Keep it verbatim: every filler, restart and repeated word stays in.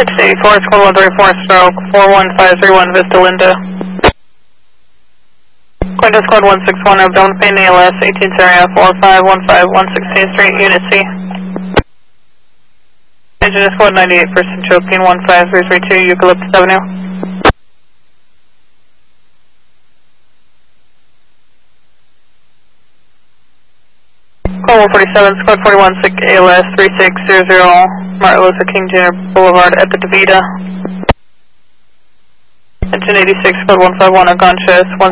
six eighty-four, squad one three four, stroke four one five three one, Vista Linda. Going to squad one six one, Abdomen Pain A L S, eighteen area, four five one five one sixteenth Street, Unit C. Engine is squad ninety-eight, person choking, one five three three two, Eucalyptus Avenue. Call one forty-seven, squad forty-one, sick A L S, three six zero zero, Martin Luther King Junior Boulevard at the DeVita. Engine eighty-six, squad one five one, unconscious, one